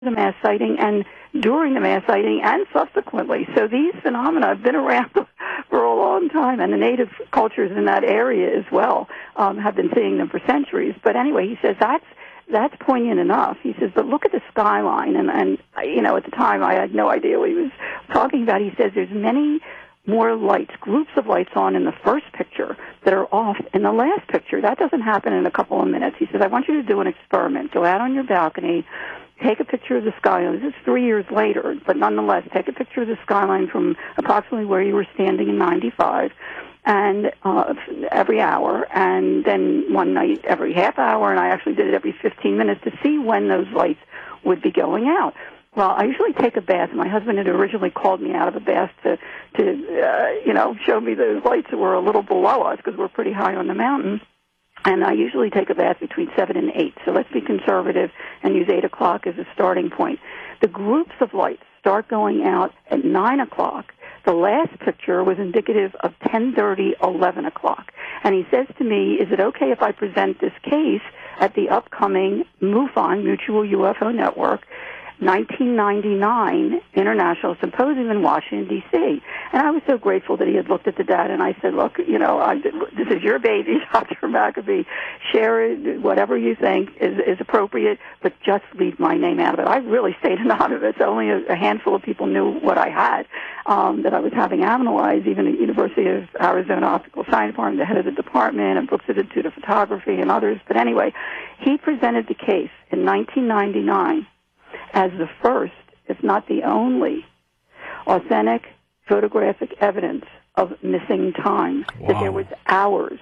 the mass sighting and during the mass sighting and subsequently. So these phenomena have been around for a long time, and the native cultures in that area as well have been seeing them for centuries. But anyway, he says that's poignant enough. He says, but look at the skyline. And you know, at the time, I had no idea what he was talking about. He says there's many more lights, groups of lights on in the first picture that are off in the last picture. That doesn't happen in a couple of minutes. He says, I want you to do an experiment. Go out on your balcony, take a picture of the skyline. This is 3 years later, but nonetheless, take a picture of the skyline from approximately where you were standing in 95, and every hour, and then one night every half hour, and I actually did it every 15 minutes to see when those lights would be going out. Well, I usually take a bath. My husband had originally called me out of a bath to show me those lights that were a little below us because we're pretty high on the mountain. And I usually take a bath between 7 and 8. So let's be conservative and use 8 o'clock as a starting point. The groups of lights start going out at 9 o'clock. The last picture was indicative of 10:30, 11 o'clock. And he says to me, is it okay if I present this case at the upcoming MUFON, Mutual UFO Network, 1999 International Symposium in Washington, D.C. And I was so grateful that he had looked at the data, and I said, look, this is your baby, Dr. McAfee. Share it, whatever you think is appropriate, but just leave my name out of it. I really stayed anonymous. Only a handful of people knew what I had, that I was having analyzed, even at University of Arizona Optical Science Department, the head of the department, and Brooks Institute of Photography and others. But anyway, he presented the case in 1999 as the first, if not the only, authentic photographic evidence of missing time. Wow. That there was hours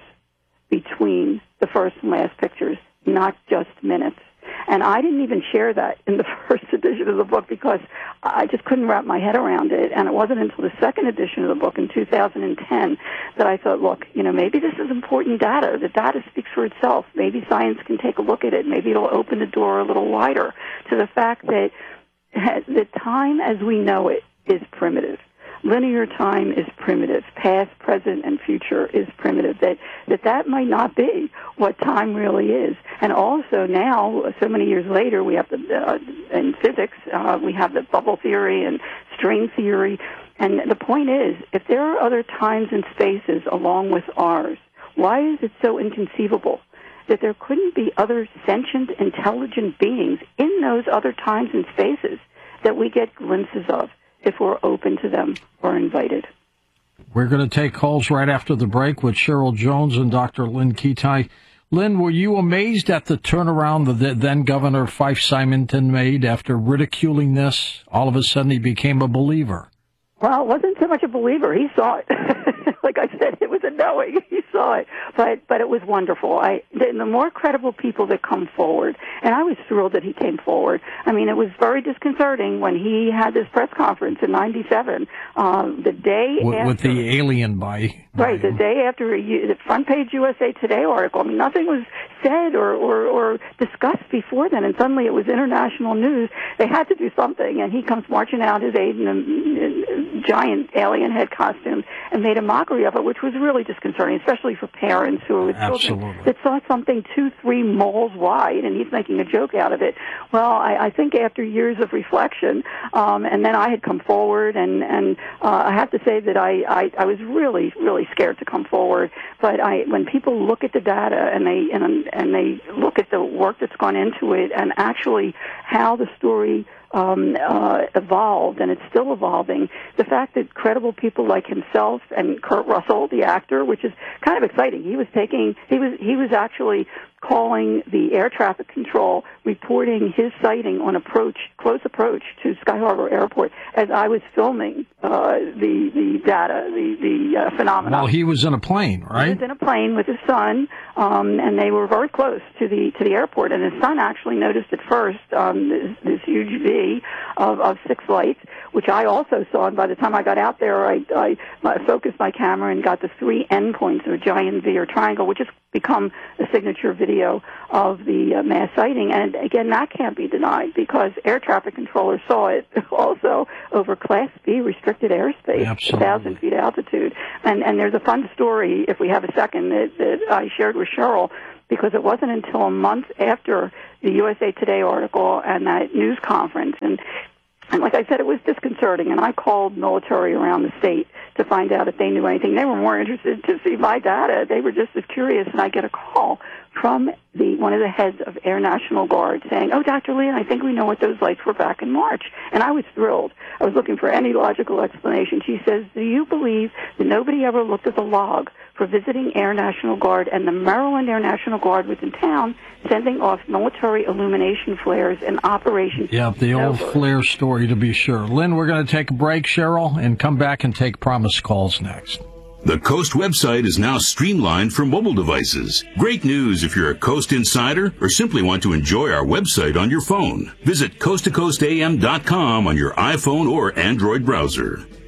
between the first and last pictures, not just minutes. And I didn't even share that in the first edition of the book because I just couldn't wrap my head around it. And it wasn't until the second edition of the book in 2010 that I thought, look, maybe this is important data. The data speaks for itself. Maybe science can take a look at it. Maybe it'll open the door a little wider to the fact that the time as we know it is primitive. Linear time is primitive. Past, present, and future is primitive. That might not be what time really is. And also now, so many years later, we have in physics, we have the bubble theory and string theory. And the point is, if there are other times and spaces along with ours, why is it so inconceivable that there couldn't be other sentient, intelligent beings in those other times and spaces that we get glimpses of if we're open to them or invited? We're going to take calls right after the break with Cheryl Jones and Dr. Lynn Kitei. Lynn, were you amazed at the turnaround the then Governor Fife Symington made after ridiculing this? All of a sudden he became a believer. Well, it wasn't so much a believer. He saw it. Like I said, it was a knowing. He saw it. But it was wonderful. The more credible people that come forward, and I was thrilled that he came forward. I mean, it was very disconcerting when he had this press conference in 97, the day after. With the alien by Right, the day after the front page USA Today article. I mean, nothing was said or discussed before then, and suddenly it was international news. They had to do something, and he comes marching out his aide in a giant alien head costume and made a mockery of it, which was really disconcerting, especially for parents who were with children that saw something 2-3 miles wide, and he's making a joke out of it. Well, I think after years of reflection, and then I had come forward, and I have to say that I was really, really scared to come forward. But when people look at the data and they look at the work that's gone into it, and actually how the story evolved, and it's still evolving. The fact that credible people like himself and Kurt Russell, the actor, which is kind of exciting. He was actually calling the air traffic control, reporting his sighting on close approach to Sky Harbor Airport as I was filming the data, the phenomena. Well, he was in a plane, right? He was in a plane with his son, and they were very close to the airport. And his son actually noticed at first this huge V of 6 lights, which I also saw. And by the time I got out there, I focused my camera and got the 3 endpoints of a giant V or triangle, which has become a signature video of the mass sighting. And again, that can't be denied because air traffic controllers saw it also over Class B restricted airspace, 1,000 feet altitude. And there's a fun story, if we have a second, that I shared with Cheryl. because it wasn't until a month after the USA Today article and that news conference. And like I said, it was disconcerting, and I called military around the state to find out if they knew anything. They were more interested to see my data. They were just as curious, and I get a call from one of the heads of Air National Guard saying, "Oh, Dr. Lee, I think we know what those lights were back in March." And I was thrilled. I was looking for any logical explanation. She says, "Do you believe that nobody ever looked at the log for visiting Air National Guard, and the Maryland Air National Guard was in town sending off military illumination flares in Operation Yeah, the old flare story, to be sure. Lynn, we're going to take a break, Cheryl, and come back and take promise calls next. The Coast website is now streamlined for mobile devices. Great news if you're a Coast insider or simply want to enjoy our website on your phone. Visit coasttocoastam.com on your iPhone or Android browser.